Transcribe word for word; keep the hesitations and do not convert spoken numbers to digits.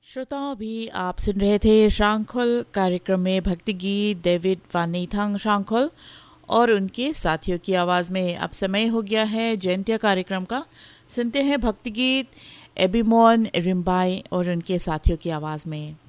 श्रोताओं, अभी आप सुन रहे थे शांखोल कार्यक्रम में भक्ति गीत डेविड वानीथंग शांखोल और उनके साथियों की आवाज़ में। अब समय हो गया है जयंतिया कार्यक्रम का। सुनते हैं भक्ति गीत एबिमोन रिम्बाई और उनके साथियों की आवाज़ में।